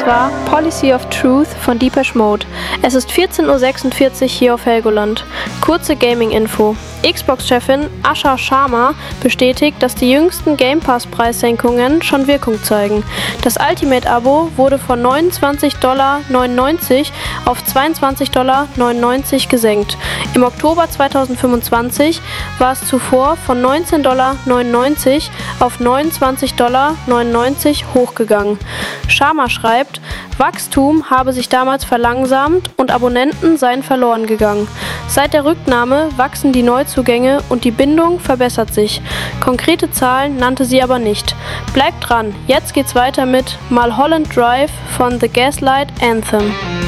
Das war Policy of Truth von Depeche Mode. Es ist 14:46 Uhr hier auf Helgoland. Kurze Gaming-Info. Xbox-Chefin Asha Sharma bestätigt, dass die jüngsten Game Pass-Preissenkungen schon Wirkung zeigen. Das Ultimate-Abo wurde von $29,99 auf $22,99 gesenkt. Im Oktober 2025 war es zuvor von $19,99 auf $29,99 hochgegangen. Sharma schreibt, Wachstum habe sich damals verlangsamt und Abonnenten seien verloren gegangen. Seit der Rücknahme wachsen die Neuzugänge und die Bindung verbessert sich. Konkrete Zahlen nannte sie aber nicht. Bleibt dran, jetzt geht's weiter mit Mulholland Drive von The Gaslight Anthem.